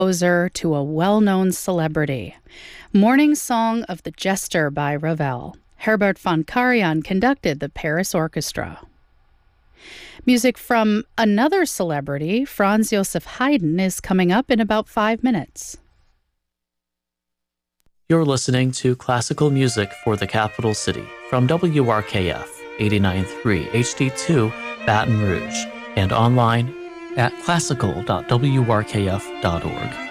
composer to a well-known celebrity. Morning Song of the Jester by Ravel. Herbert von Karajan conducted the Paris Orchestra. Music from another celebrity, Franz Joseph Haydn, is coming up in about 5 minutes. You're listening to classical music for the capital city from WRKF 89.3 HD2 Baton Rouge and online at classical.wrkf.org.